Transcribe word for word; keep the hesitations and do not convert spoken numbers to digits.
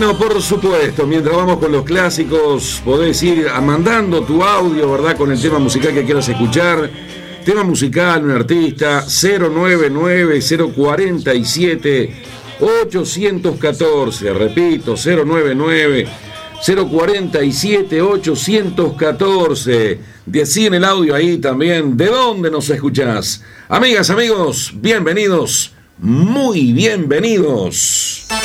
Bueno, por supuesto, mientras vamos con los clásicos, podés ir mandando tu audio, ¿verdad? Con el tema musical que quieras escuchar. Tema musical, un artista, cero nueve nueve, cero cuatro siete, ocho uno cuatro. Repito, cero nueve nueve, cero cuatro siete, ocho uno cuatro. Decí en el audio ahí también de dónde nos escuchás. Amigas, amigos, bienvenidos, muy bienvenidos.